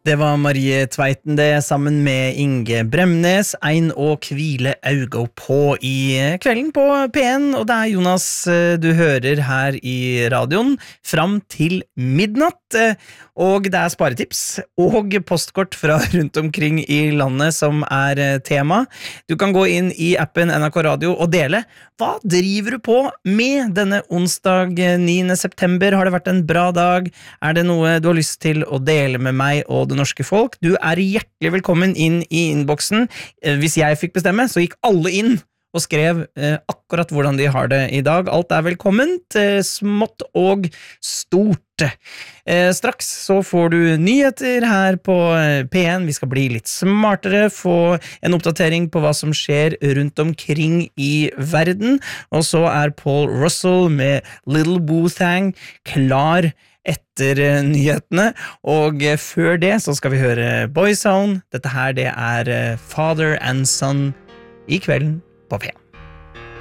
Det var Marie Tveiten det, sammen med Inge Bremnes, Ein og hvile augo på i kvelden på P1, og det Jonas du hører her i radioen, fram til midnatt, og det sparetips og postkort fra rundt omkring i landet som tema. Du kan gå inn i appen NRK Radio og dele. Hva driver du på med denne onsdag 9. september? Har det vært en bra dag? Det noe du har lyst til å dele med meg og det norske folk? Du hjertelig velkommen inn i innboksen. Hvis jeg fikk bestemme, så gikk alle inn og skrev akkurat hvordan de har det i dag. Alt velkomment, smått og stort. Straks så får du nyheter her på P1. Vi skal bli litt smartere, få en oppdatering på hva som skjer rundt omkring i verden. Og så Paul Russell med Little Boothang klar etter nyhetene, og før det så skal vi høre Boyzone. Dette her det Father and Son i kvelden på P1.